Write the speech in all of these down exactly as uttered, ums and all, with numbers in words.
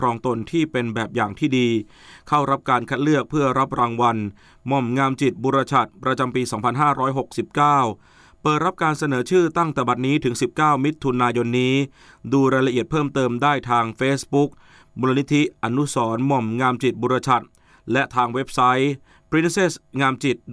ครองตนที่เป็นแบบอย่างที่ดีเข้ารับการคัดเลือกเพื่อรับรางวัลหม่อมงามจิตบุรชัดประจำปี สองพันห้าร้อยหกสิบเก้า เปิดรับการเสนอชื่อตั้งแต่บัดนี้ถึง สิบเก้า มิถุนายนนี้ดูรายละเอียดเพิ่มเติมได้ทาง Facebook มูลนิธิอนุสรณ์หม่อมงามจิตบุรชัดและทางเว็บไซต์ princess งามจิต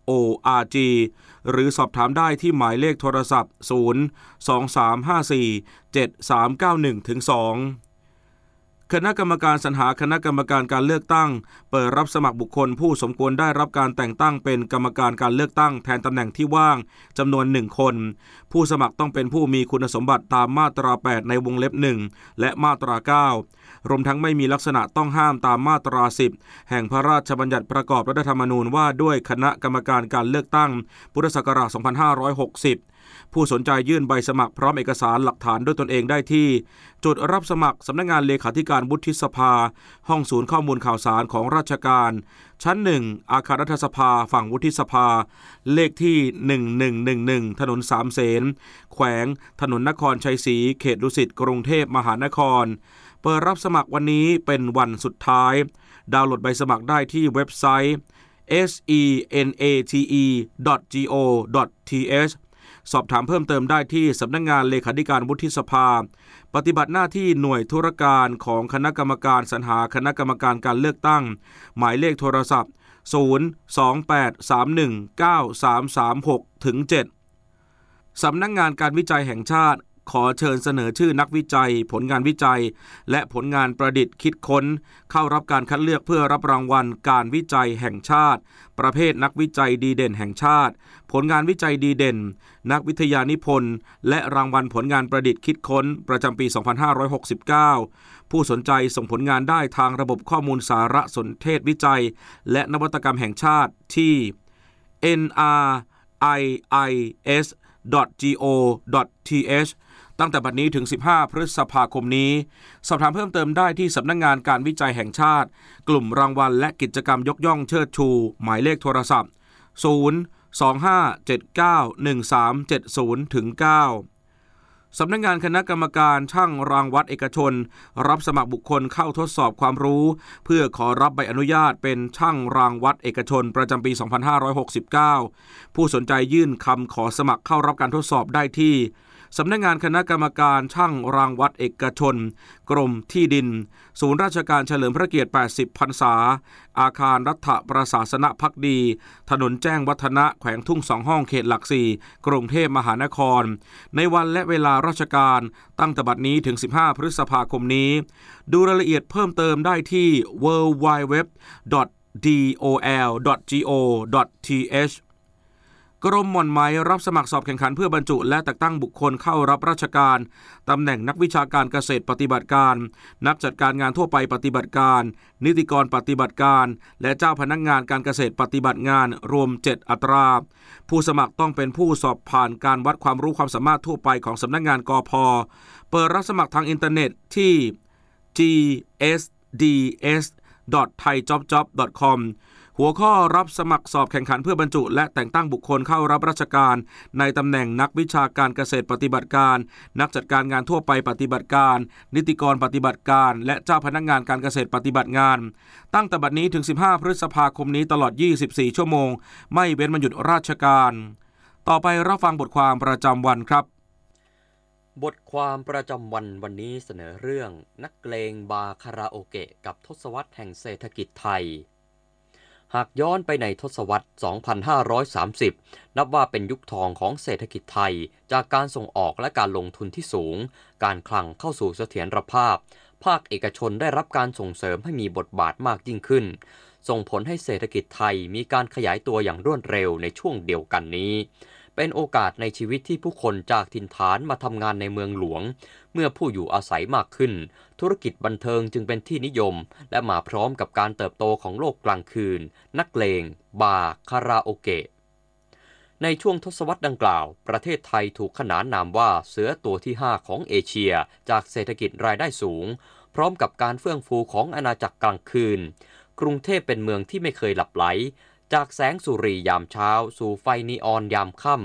.org หรือสอบถามได้ที่หมายเลขโทรศัพท์ ศูนย์ สอง สาม ห้า สี่ เจ็ด สาม เก้า หนึ่ง สอง คณะกรรมการสรรหาคณะกรรมการการเลือกตั้งเปิดรับสมัครบุคคลผู้สมควรได้รับการแต่งตั้งเป็นกรรมการการเลือกตั้งแทนตำแหน่งที่ว่างจำนวนหนึ่งคนผู้สมัครต้องเป็นผู้มีคุณสมบัติตามมาตราแปดในวงเล็บหนึ่งและมาตราเก้ารวมทั้งไม่มีลักษณะต้องห้ามตามมาตราสิบแห่งพระราชบัญญัติประกอบรัฐธรรมนูญว่าด้วยคณะกรรมการการเลือกตั้งพุทธศักราช สองพันห้าร้อยหกสิบผู้สนใจยื่นใบสมัครพร้อมเอกสารหลักฐานด้วยตนเองได้ที่จุดรับสมัครสำนักงานเลขาธิการวุฒิสภาห้องศูนย์ข้อมูลข่าวสารของราชการชั้นหนึ่งอาคารรัฐสภาฝั่งวุฒิสภาเลขที่หนึ่งหนึ่งหนึ่งหนึ่งถนนสามเสนแขวงถนนนครชัยศรีเขตดุสิตกรุงเทพมหานครเปิดรับสมัครวันนี้เป็นวันสุดท้ายดาวน์โหลดใบสมัครได้ที่เว็บไซต์ เอส อี เอ็น เอ ที อี ดอท จี โอ ดอท ที เอช สอบถามเพิ่มเติมได้ที่สำนักงานเลขาธิการวุฒิสภาปฏิบัติหน้าที่หน่วยธุรการของคณะกรรมการสรรหาคณะกรรมการการเลือกตั้งหมายเลขโทรศัพท์ ศูนย์ สอง แปด สาม หนึ่ง เก้า สาม สาม หก ถึง เจ็ด สำนักงานการวิจัยแห่งชาติขอเชิญเสนอชื่อนักวิจัยผลงานวิจัยและผลงานประดิษฐ์คิดค้นเข้ารับการคัดเลือกเพื่อรับรางวัลการวิจัยแห่งชาติประเภทนักวิจัยดีเด่นแห่งชาติผลงานวิจัยดีเด่นนักวิทยานิพนธ์และรางวัลผลงานประดิษฐ์คิดค้นประจำปี สองพันห้าร้อยหกสิบเก้า ผู้สนใจส่งผลงานได้ทางระบบข้อมูลสารสนเทศวิจัยและนวัตกรรมแห่งชาติที่ เอ็น อาร์ ไอ ไอ เอส ดอท จี โอ ดอท ที เอช ตั้งแต่บัดนี้ถึงสิบห้าพฤษภาคมนี้สอบถามเพิ่มเติมได้ที่สำนักงานการวิจัยแห่งชาติกลุ่มรางวัลและกิจกรรมยกย่องเชิดชูหมายเลขโทรศัพท์ ศูนย์ สอง ห้า เจ็ด เก้า หนึ่ง สาม เจ็ด ศูนย์ ถึง เก้าสำนักงานคณะกรรมการช่างรางวัดเอกชนรับสมัครบุคคลเข้าทดสอบความรู้เพื่อขอรับใบอนุญาตเป็นช่างรางวัดเอกชนประจำปี สองพันห้าร้อยหกสิบเก้า ผู้สนใจยื่นคำขอสมัครเข้ารับการทดสอบได้ที่สำนักงานคณะกรรมการช่างรางวัดเอกชนกรมที่ดินศูนย์ราชการเฉลิมพระเกียรติแปดสิบพรรษาอาคารรัฐประศาสนภักดีถนนแจ้งวัฒนะแขวงทุ่งสองห้องเขตหลักสี่กรุงเทพมหานครในวันและเวลาราชการตั้งแต่บัดนี้ถึงสิบห้าพฤษภาคมนี้ดูรายละเอียดเพิ่มเติมได้ที่ ดับเบิลยู ดับเบิลยู ดับเบิลยู ดอท ดี โอ แอล ดอท จี โอ ดอท ที เอชกรมหม่อนไหมรับสมัครสอบแข่งขันเพื่อบรรจุและแต่งตั้งบุคคลเข้ารับราชการตำแหน่งนักวิชาการเกษตรปฏิบัติการนักจัดการงานทั่วไปปฏิบัติการนิติกรปฏิบัติการและเจ้าพนักงานการเกษตรปฏิบัติงานรวมเจ็ดอัตราผู้สมัครต้องเป็นผู้สอบผ่านการวัดความรู้ความสามารถทั่วไปของสำนักงานกพ.เปิดรับสมัครทางอินเทอร์เน็ตที่ จี เอส ดี เอส ดอท ไทยจ็อบจ็อบ ดอท คอมหัวข้อรับสมัครสอบแข่งขันเพื่อบรรจุและแต่งตั้งบุคคลเข้ารับราชการในตำแหน่งนักวิชาการเกษตรปฏิบัติการนักจัดการงานทั่วไปปฏิบัติการนิติกรปฏิบัติการและเจ้าพนักงานการเกษตรปฏิบัติงานตั้งแต่บัดนี้ถึงสิบห้าพฤษภาคมนี้ตลอดยี่สิบสี่ชั่วโมงไม่เว้นวันหยุดราชการต่อไปรับฟังบทความประจำวันครับบทความประจำวันวันนี้เสนอเรื่องนักเลงบาร์คาราโอเกะกับทศวรรษแห่งเศรษฐกิจไทยหากย้อนไปในทศวรรษ สองพันห้าร้อยสามสิบ นับว่าเป็นยุคทองของเศรษฐกิจไทยจากการส่งออกและการลงทุนที่สูงการคลังเข้าสู่เสถียรภาพภาคเอกชนได้รับการส่งเสริมให้มีบทบาทมากยิ่งขึ้นส่งผลให้เศรษฐกิจไทยมีการขยายตัวอย่างรวดเร็วในช่วงเดียวกันนี้เป็นโอกาสในชีวิตที่ผู้คนจากถิ่นฐานมาทำงานในเมืองหลวงเมื่อผู้อยู่อาศัยมากขึ้นธุรกิจบันเทิงจึงเป็นที่นิยมและมาพร้อมกับการเติบโตของโลกกลางคืนนักเลงบาร์คาราโอเกะในช่วงทศวรรษดังกล่าวประเทศไทยถูกขนานนามว่าเสือตัวที่ห้าของเอเชียจากเศรษฐกิจรายได้สูงพร้อมกับการเฟื่องฟูของอาณาจักรกลางคืนกรุงเทพเป็นเมืองที่ไม่เคยหลับไหลจากแสงสุรียามเช้าสู่ไฟนีออนยามค่ำ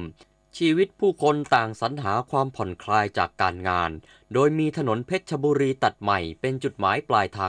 ชีวิตผู้คนต่างสรรหาความผ่อนคลายจากการงานโดยมีถนนเพชรบุรีตัดใหม่เป็นจุดหมายปลายทาง